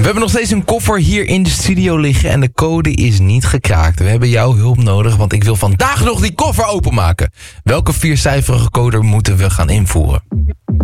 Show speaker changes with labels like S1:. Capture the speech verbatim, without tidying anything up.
S1: We hebben nog steeds een koffer hier in de studio liggen en de code is niet gekraakt. We hebben jouw hulp nodig, want ik wil vandaag nog die koffer openmaken. Welke viercijferige code moeten we gaan invoeren?